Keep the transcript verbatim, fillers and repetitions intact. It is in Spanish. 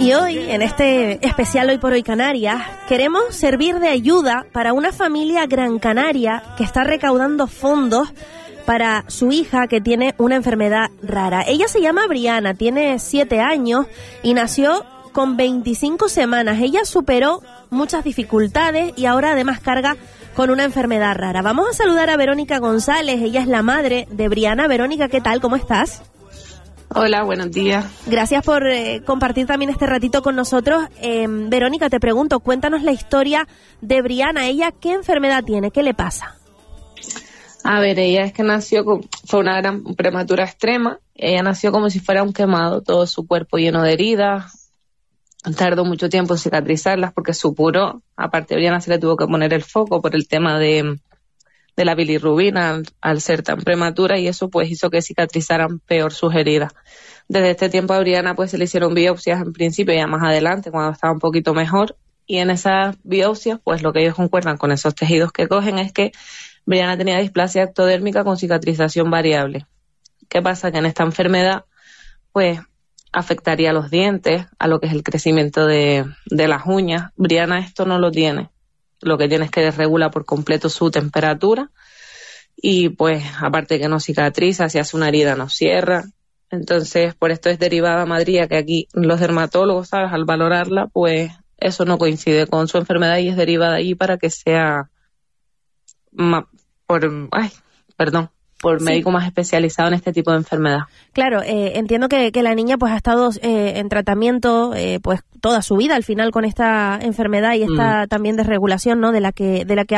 Y hoy, en este especial Hoy por Hoy Canarias, queremos servir de ayuda para una familia gran canaria que está recaudando fondos para su hija que tiene una enfermedad rara. Ella se llama Briana, tiene siete años y nació con veinticinco semanas. Ella superó muchas dificultades y ahora además carga con una enfermedad rara. Vamos a saludar a Verónica González, ella es la madre de Briana. Verónica, ¿qué tal? ¿Cómo estás? Hola, buenos días. Gracias por eh, compartir también este ratito con nosotros. Eh, Verónica, te pregunto, cuéntanos la historia de Briana. ¿Ella qué enfermedad tiene? ¿Qué le pasa? A ver, ella es que nació, con, fue una gran prematura extrema. Ella nació como si fuera un quemado, todo su cuerpo lleno de heridas. Tardó mucho tiempo en cicatrizarlas porque supuró. Aparte, a Briana se le tuvo que poner el foco por el tema de... de la bilirrubina al, al ser tan prematura, y eso pues hizo que cicatrizaran peor sus heridas. Desde este tiempo a Briana pues se le hicieron biopsias en principio, ya más adelante cuando estaba un poquito mejor, y en esas biopsias pues lo que ellos concuerdan con esos tejidos que cogen es que Briana tenía displasia ectodérmica con cicatrización variable. ¿Qué pasa? Que en esta enfermedad pues afectaría a los dientes, a lo que es el crecimiento de, de las uñas. Briana esto no lo tiene. Lo que tiene es que desregula por completo su temperatura y pues aparte que no cicatriza, si hace una herida no cierra. Entonces por esto es derivada madría, que aquí los dermatólogos, ¿sabes?, al valorarla pues eso no coincide con su enfermedad y es derivada ahí para que sea ma- por, ay, perdón, por sí. médico más especializado en este tipo de enfermedad. Claro, eh, entiendo que, que la niña pues ha estado eh, en tratamiento eh, pues toda su vida al final con esta enfermedad y esta mm. también desregulación, ¿no?, de la que de la que